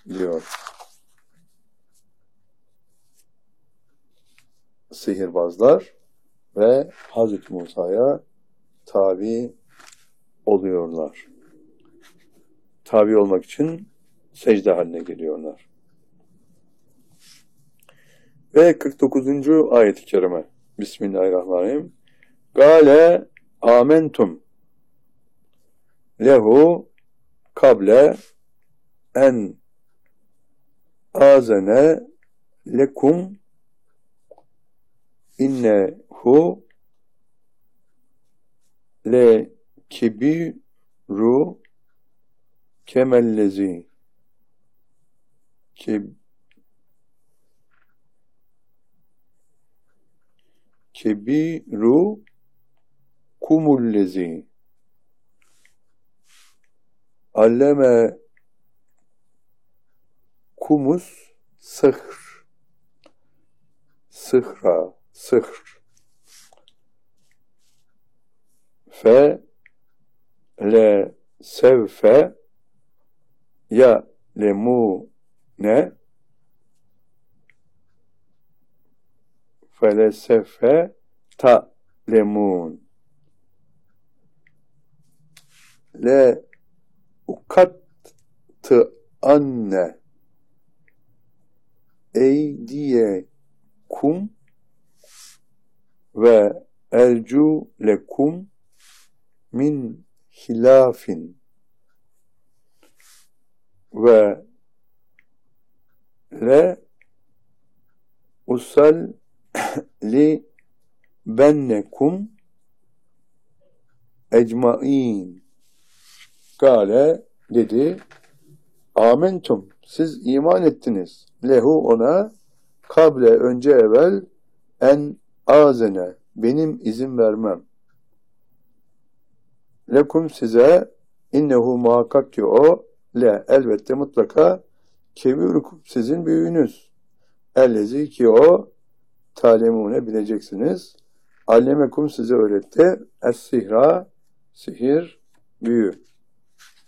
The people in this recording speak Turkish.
diyor. Sihirbazlar ve Hazreti Musa'ya tabi oluyorlar. Tabi olmak için secde haline geliyorlar. Ve 49. ayet-i kerime. Bismillahirrahmanirrahim. Gale amentum lehu kable en azene lekum innehu le kibiru kemellezi kibiru kumullezi alleme kumus sıhr fe le sevfe ya lemune felesefe ta lemun le ukattı anne eydiyekum ve ercu lekum min hilafin ve le usal li bennekum ecmain. Gale dedi, amentum, siz iman ettiniz, lehu ona, kable önce evvel, en azene, benim izin vermem, lekum size, innehu muhakkak ki o, le elbette mutlaka, kebirukum sizin büyüğünüz, ellezi ki o, talemune bileceksiniz, allemekum size öğretti, es-sihra, sihir, büyü.